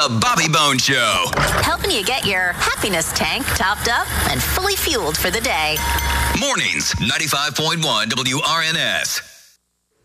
The Bobby Bones Show. Helping you get your happiness tank topped up and fully fueled for the day. Mornings, 95.1 WRNS.